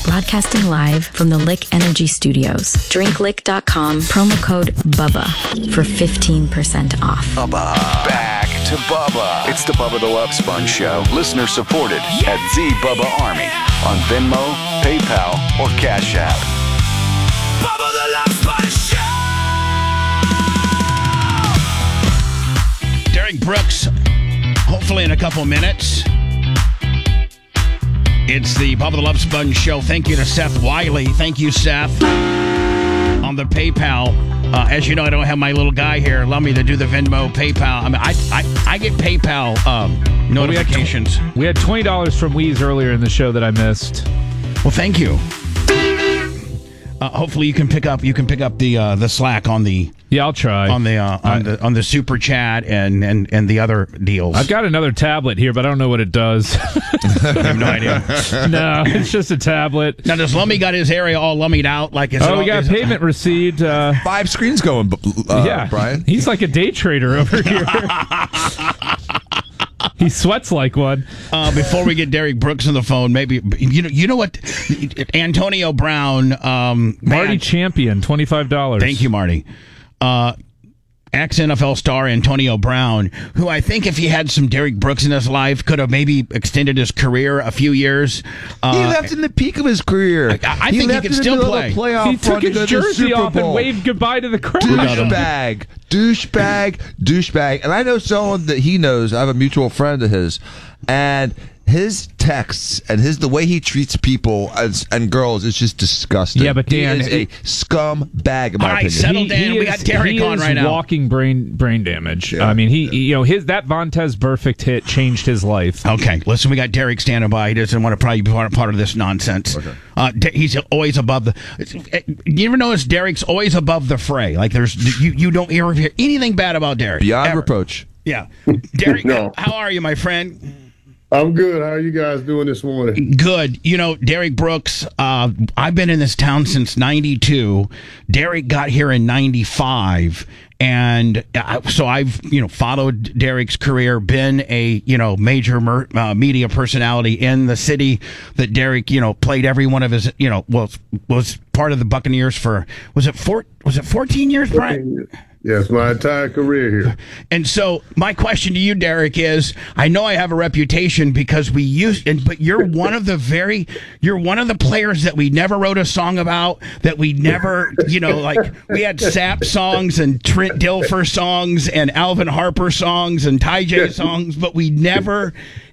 broadcasting live from the Lick Energy Studios. DrinkLick.com, promo code BUBBA for 15% off. Bubba. Back to Bubba. It's the Bubba the Love Sponge Show. Listener supported at The Bubba Army on Venmo, PayPal, or Cash App. Bubba the Love Sponge Show! Derek Brooks, hopefully in a couple minutes. It's the Bubba the Love Sponge Show. Thank you to Seth Wiley. Thank you, Seth, on the PayPal. As you know, I don't have my little guy here. Allow me to do the Venmo, PayPal. I mean, I get PayPal notifications. We had $20 from Weeze earlier in the show that I missed. Well, thank you. Hopefully, you can pick up the slack on the. Yeah, I'll try on the super chat and the other deals. I've got another tablet here, but I don't know what it does. I have no idea. No, it's just a tablet. Now, does Lummy got his area all lummied out? Like, we got payment received. 5 screens going. Yeah, Brian. He's like a day trader over here. He sweats like one. Before we get Derek Brooks on the phone, maybe you know what? Antonio Brown, Marty Champion, $25. Thank you, Marty. Ex-NFL star Antonio Brown, who I think if he had some Derek Brooks in his life, could have maybe extended his career a few years. He left in the peak of his career. I think he could still play. He took his jersey off and waved goodbye to the crowd. Douchebag. And I know someone that he knows. I have a mutual friend of his. And his texts and the way he treats people and girls is just disgusting. Yeah, but Dan is a scumbag in my opinion. All right, settle down. We got Derek on right now. Walking brain damage. Yeah. I mean, that Vontez Burfict hit changed his life. Okay, listen, we got Derek standing by. He doesn't want to probably be part of this nonsense. Okay. He's always above the. You ever notice Derek's always above the fray? Like you don't ever hear anything bad about Derek. Beyond reproach. Yeah, Derek. No. How are you, my friend? I'm good. How are you guys doing this morning? Good. Derek Brooks, I've been in this town since 92. Derek got here in 95. And so I've, followed Derek's career, been a, major media personality in the city that Derek, played every one of his, was part of the Buccaneers for, was it 14 years, Brian? Yes, my entire career here. And so my question to you, Derek, is I know I have a reputation because but you're one of the players that we never wrote a song about, that we never, we had Sapp songs and Trent Dilfer songs and Alvin Harper songs and Ty J songs, but we never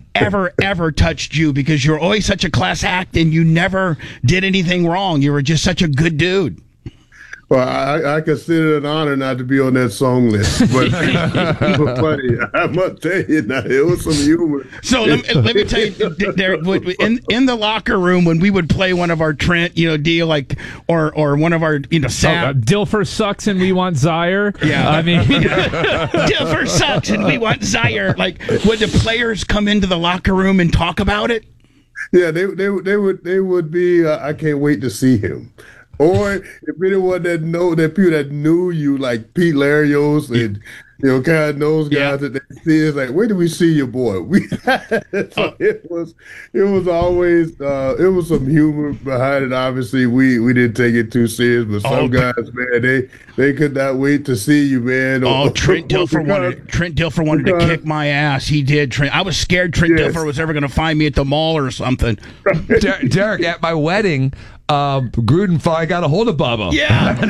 ever touched you because you're always such a class act and you never did anything wrong. You were just such a good dude. Well, I consider it an honor not to be on that song list, but funny. I must tell you now, it was some humor. So let me tell you, Derek, in the locker room when we would play one of our Trent, deal or one of our, Sapp. Dilfer sucks and we want Zaire. Yeah, I mean, Dilfer sucks and we want Zaire. Like, would the players come into the locker room and talk about it? Yeah, they would be. I can't wait to see him. Or if anyone that people that knew you, like Pete Larios and kind of those guys that they see, it's like, where did we see your boy? It was always it was some humor behind it. Obviously, we didn't take it too serious, but some guys, man, they could not wait to see you, man. Trent Dilfer wanted to kick my ass. He did. I was scared Trent Dilfer was ever going to find me at the mall or something. Derek, at my wedding, Gruden finally got a hold of Bubba. Yeah.